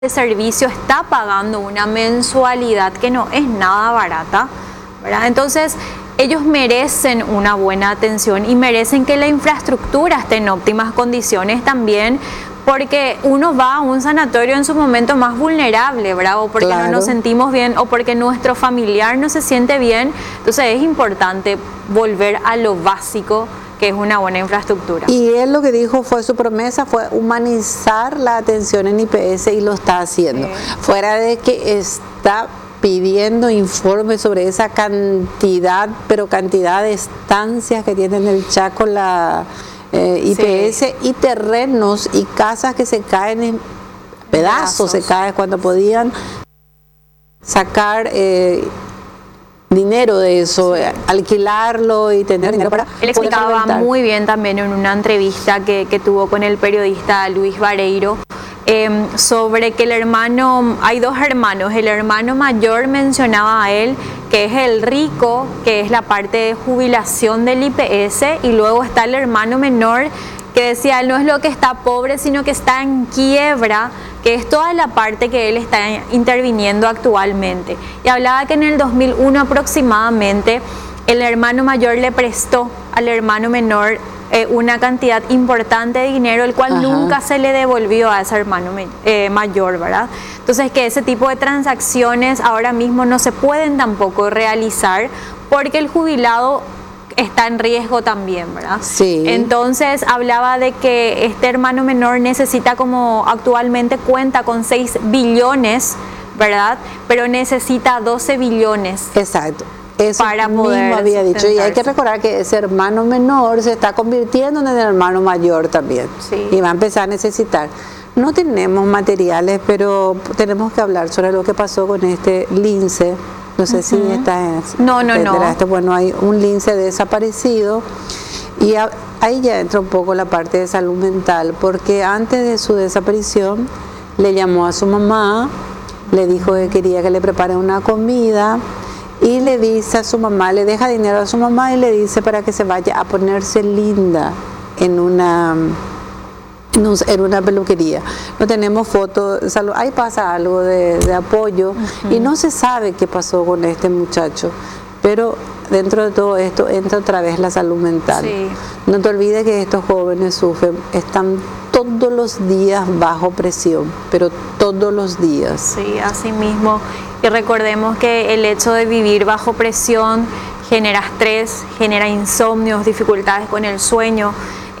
de servicio está pagando una mensualidad que no es nada barata, ¿verdad? Entonces, ellos merecen una buena atención y merecen que la infraestructura esté en óptimas condiciones también, porque uno va a un sanatorio en su momento más vulnerable, ¿verdad? O porque no nos sentimos bien, o porque nuestro familiar no se siente bien. Entonces es importante volver a lo básico, que es una buena infraestructura. Y él lo que dijo fue, su promesa fue humanizar la atención en IPS y lo está haciendo. Sí. Fuera de que está pidiendo informes sobre esa cantidad, pero cantidad de estancias que tiene en el Chaco la IPS, sí, y terrenos y casas que se caen en pedazos, se caen cuando podían sacar dinero de eso, sí, alquilarlo y tener dinero para... Él explicaba muy bien también en una entrevista que tuvo con el periodista Luis Vareiro, sobre que el hermano, hay dos hermanos, el hermano mayor mencionaba a él que es el rico, que es la parte de jubilación del IPS, y luego está el hermano menor que decía, él no es lo que está pobre, sino que está en quiebra, que es toda la parte que él está interviniendo actualmente. Y hablaba que en el 2001 aproximadamente el hermano mayor le prestó al hermano menor una cantidad importante de dinero, el cual nunca se le devolvió a ese hermano mayor, ¿verdad? Entonces, que ese tipo de transacciones ahora mismo no se pueden tampoco realizar porque el jubilado está en riesgo también, ¿verdad? Sí. Entonces hablaba de que este hermano menor necesita, como actualmente cuenta con 6 billones, ¿verdad? Pero necesita 12 billones. Exacto. Eso para poder mismo había dicho. Y hay que recordar que ese hermano menor se está convirtiendo en el hermano mayor también. Sí. Y va a empezar a necesitar. No tenemos materiales, pero tenemos que hablar sobre lo que pasó con este lince. No sé si esta es... No. Bueno, hay un lince desaparecido y ahí ya entra un poco la parte de salud mental, porque antes de su desaparición le llamó a su mamá, le dijo que quería que le prepare una comida y le dice a su mamá, le deja dinero a su mamá y le dice para que se vaya a ponerse linda en una peluquería. No tenemos fotos, ahí pasa algo de apoyo y no se sabe qué pasó con este muchacho, pero dentro de todo esto entra otra vez la salud mental. Sí. No te olvides que estos jóvenes sufren, están todos los días bajo presión, pero todos los días. Sí, así mismo. Y recordemos que el hecho de vivir bajo presión genera estrés, genera insomnios, dificultades con el sueño.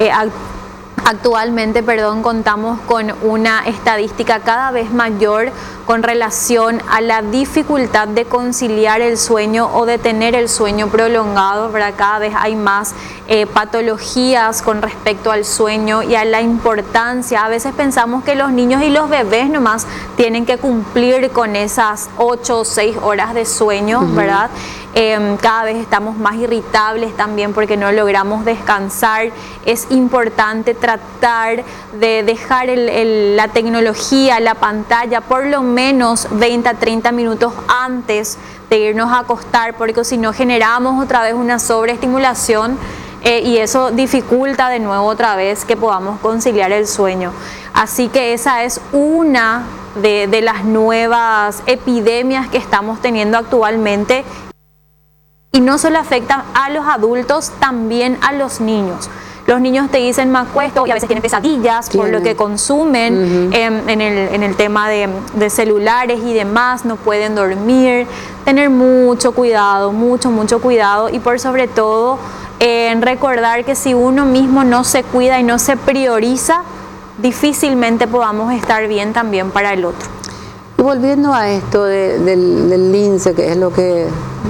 Actualmente, contamos con una estadística cada vez mayor con relación a la dificultad de conciliar el sueño o de tener el sueño prolongado, ¿verdad? Cada vez hay más patologías con respecto al sueño y a la importancia. A veces pensamos que los niños y los bebés nomás tienen que cumplir con esas 8 o 6 horas de sueño, ¿verdad? Cada vez estamos más irritables también porque no logramos descansar. Es importante tratar de dejar la tecnología, la pantalla, por lo menos 20 a 30 minutos antes de irnos a acostar, porque si no generamos otra vez una sobreestimulación y eso dificulta de nuevo otra vez que podamos conciliar el sueño. Así que esa es una de las nuevas epidemias que estamos teniendo actualmente. Y no solo afecta a los adultos, también a los niños. Los niños te dicen, me acuesto, y a veces tienen pesadillas por lo que consumen en el tema de celulares y demás, no pueden dormir. Tener mucho cuidado, mucho cuidado, y por sobre todo recordar que si uno mismo no se cuida y no se prioriza, difícilmente podamos estar bien también para el otro. Y volviendo a esto del lince, que es lo que...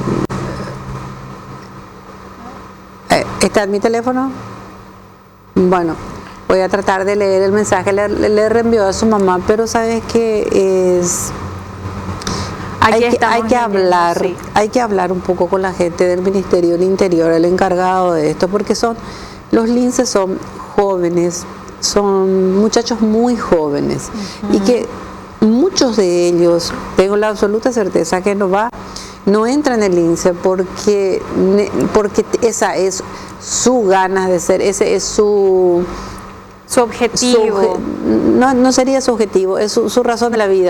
¿Está en mi teléfono? Bueno, voy a tratar de leer el mensaje, le reenvió a su mamá, pero sabes que es... Hay que hablar un poco con la gente del Ministerio del Interior, el encargado de esto, porque los linces son jóvenes, son muchachos muy jóvenes, y que muchos de ellos, tengo la absoluta certeza que no entra en el lince porque esa es su ganas de ser, ese es su Su objetivo. No sería su objetivo, es su razón de la vida.